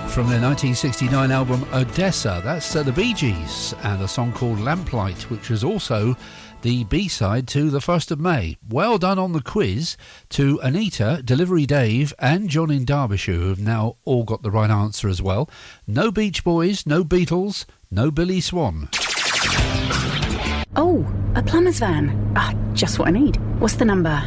from their 1969 album Odessa. That's the Bee Gees, and a song called Lamplight, which was also the B-side to the 1st of May. Well done on the quiz to Anita, Delivery Dave and John in Derbyshire, who have now all got the right answer as well. No Beach Boys, no Beatles, no Billy Swan. Oh, a plumber's van. Just what I need. What's the number?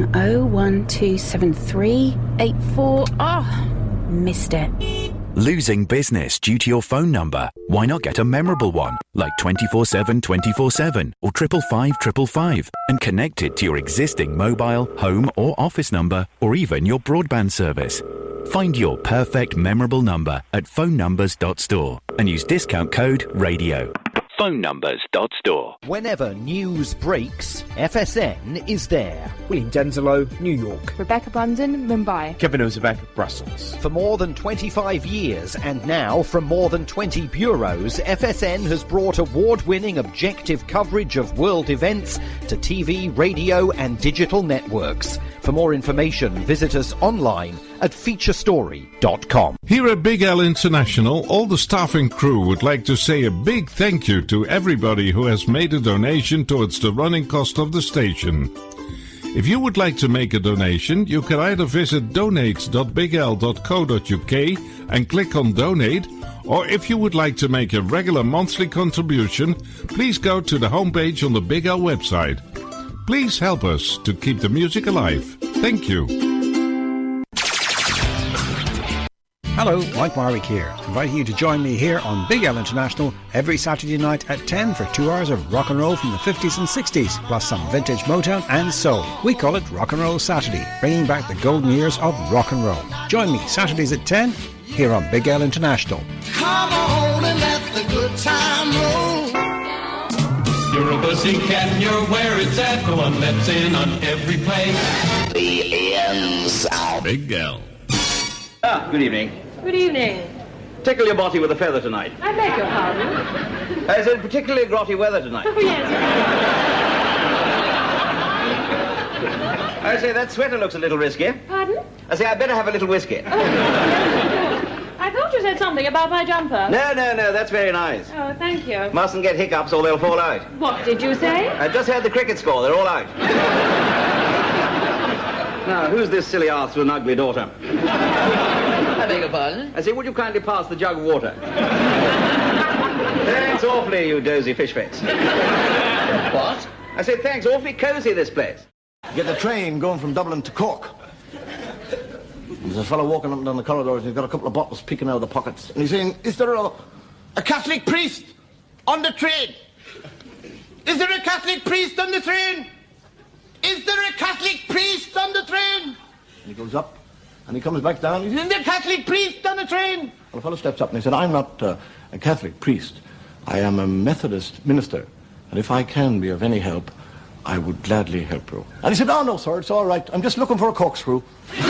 0127384. Missed it. Losing business due to your phone number? Why not get a memorable one, like 24/7 24/7 or 555 555, and connect it to your existing mobile, home or office number, or even your broadband service. Find your perfect memorable number at phonenumbers.store and use discount code RADIO. phonenumbers.store. Whenever news breaks, FSN is there. William Denzelo, New York. Rebecca Brandon, Mumbai. Kevin Ozebek, Brussels. For more than 25 years, and now from more than 20 bureaus, FSN has brought award-winning objective coverage of world events to TV, radio and digital networks. For more information, visit us online at featurestory.com. Here at Big L International, all the staff and crew would like to say a big thank you to everybody who has made a donation towards the running cost of the station. If you would like to make a donation, you can either visit donate.bigl.co.uk and click on donate, or if you would like to make a regular monthly contribution, please go to the homepage on the Big L website. Please help us to keep the music alive. Thank you. Hello, Mike Warwick here, inviting you to join me here on Big L International every Saturday night at 10 for 2 hours of rock and roll from the 50s and 60s, plus some vintage Motown and soul. We call it Rock and Roll Saturday, bringing back the golden years of rock and roll. Join me Saturdays at 10 here on Big L International. Come on and let the good time roll. You're a pussycat and you're where it's at. Go on, let's in on every play. The ends out. Big L. Good evening. Good evening. Tickle your body with a feather tonight. I beg your pardon. Is it particularly grotty weather tonight? Oh, yes. I say, that sweater looks a little risky. Pardon? I say, I better have a little whiskey. I thought you said something about my jumper. No, that's very nice. Oh, thank you. Mustn't get hiccups or they'll fall out. What did you say? I just heard the cricket score. They're all out. Now, who's this silly arse with an ugly daughter? I beg your pardon? I say, would you kindly pass the jug of water? Thanks awfully, you dozy fish face. What? I said, thanks, awfully cosy, this place. Get a train going from Dublin to Cork. There's a fellow walking up and down the corridors, and he's got a couple of bottles peeking out of the pockets. And he's saying, is there a Catholic priest on the train? Is there a Catholic priest on the train? Is there a Catholic priest on the train? And he goes up, and he comes back down. Is there a Catholic priest on the train? Well, the fellow steps up and he said, I'm not a Catholic priest. I am a Methodist minister. And if I can be of any help, I would gladly help you. And he said, oh, no, sir, it's all right. I'm just looking for a corkscrew.